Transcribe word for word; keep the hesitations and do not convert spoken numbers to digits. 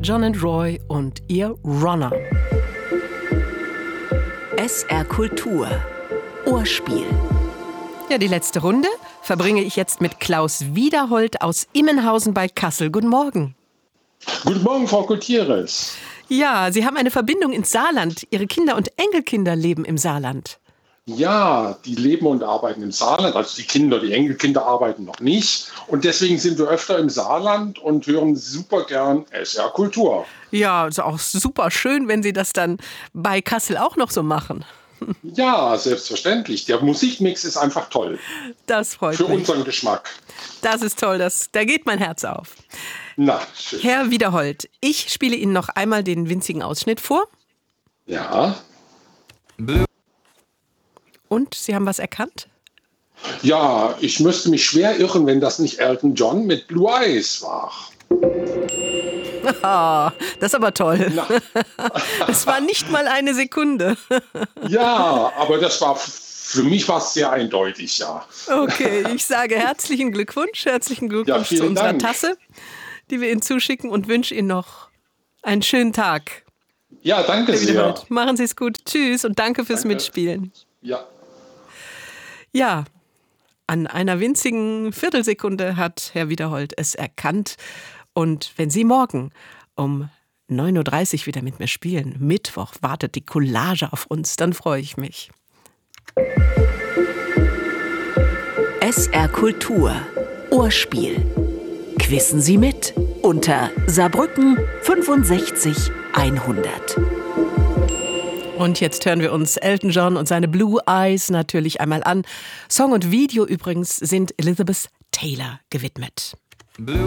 John and Roy und ihr Runner. S R Kultur. Ohrspiel. Ja, die letzte Runde verbringe ich jetzt mit Klaus Wiederhold aus Immenhausen bei Kassel. Guten Morgen. Guten Morgen, Frau Gutierrez. Ja, Sie haben eine Verbindung ins Saarland. Ihre Kinder und Enkelkinder leben im Saarland. Ja, die leben und arbeiten im Saarland. Also die Kinder, die Enkelkinder arbeiten noch nicht. Und deswegen sind wir öfter im Saarland und hören super gern S R Kultur. Ja, ist auch super schön, wenn Sie das dann bei Kassel auch noch so machen. Ja, selbstverständlich. Der Musikmix ist einfach toll. Das freut Für mich. Für unseren Geschmack. Das ist toll, das, da geht mein Herz auf. Na, schön. Herr Wiederhold, ich spiele Ihnen noch einmal den winzigen Ausschnitt vor. Ja. Und Sie haben was erkannt? Ja, ich müsste mich schwer irren, wenn das nicht Elton John mit Blue Eyes war. Ah, das ist aber toll. Na. Das war nicht mal eine Sekunde. Ja, aber das war, für mich war es sehr eindeutig, ja. Okay, ich sage herzlichen Glückwunsch, herzlichen Glückwunsch Ja, zu unserer Dank. Tasse, die wir Ihnen zuschicken und wünsche Ihnen noch einen schönen Tag. Ja, danke Herr sehr. Wiederhold. Machen Sie es gut. Tschüss und danke fürs Danke. Mitspielen. Ja. Ja, an einer winzigen Viertelsekunde hat Herr Wiederhold es erkannt. Und wenn Sie morgen um neun Uhr dreißig wieder mit mir spielen, Mittwoch wartet die Collage auf uns, dann freue ich mich. S R Kultur. Ohrspiel. Quissen Sie mit unter Saarbrücken fünfundsechzig hundert. Und jetzt hören wir uns Elton John und seine Blue Eyes natürlich einmal an. Song und Video übrigens sind Elizabeth Taylor gewidmet. Blue